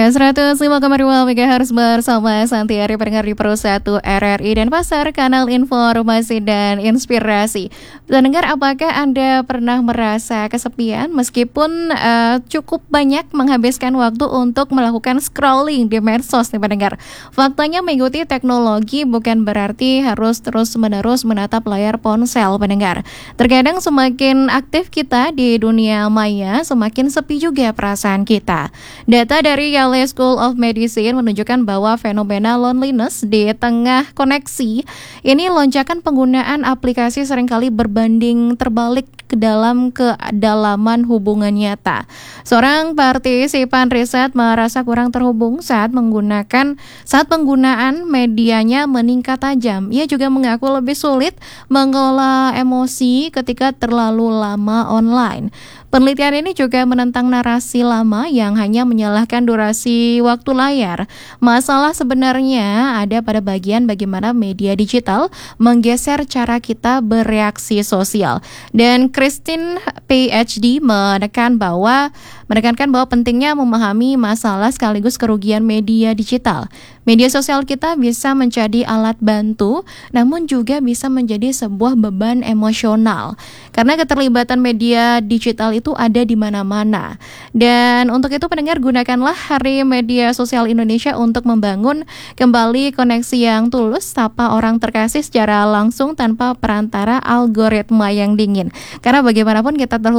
Ya, 105,2 MHz bersama Santiari pendengar di Pro 1 RRI dan Pasar, kanal informasi dan inspirasi. Pendengar, apakah Anda pernah merasa kesepian meskipun cukup banyak menghabiskan waktu untuk melakukan scrolling di medsos nih pendengar? Faktanya mengikuti teknologi bukan berarti harus terus-menerus menatap layar ponsel pendengar. Terkadang semakin aktif kita di dunia maya, semakin sepi juga perasaan kita. Data dari Yale School of Medicine menunjukkan bahwa fenomena loneliness di tengah koneksi ini lonjakan penggunaan aplikasi seringkali berbanding terbalik ke dalam kedalaman hubungan nyata. Seorang partisipan riset merasa kurang terhubung saat penggunaan medianya meningkat tajam. Ia juga mengaku lebih sulit mengelola emosi ketika terlalu lama online. Penelitian ini juga menentang narasi lama yang hanya menyalahkan durasi waktu layar. Masalah sebenarnya ada pada bagian bagaimana media digital menggeser cara kita bereaksi sosial. Dan Christine PhD menekankan bahwa pentingnya memahami masalah sekaligus kerugian media digital. Media sosial kita bisa menjadi alat bantu, namun juga bisa menjadi sebuah beban emosional. Karena keterlibatan media digital itu ada di mana-mana. Dan untuk itu pendengar, gunakanlah Hari Media Sosial Indonesia untuk membangun kembali koneksi yang tulus, sapa orang terkasih secara langsung tanpa perantara algoritma yang dingin. Karena bagaimanapun kita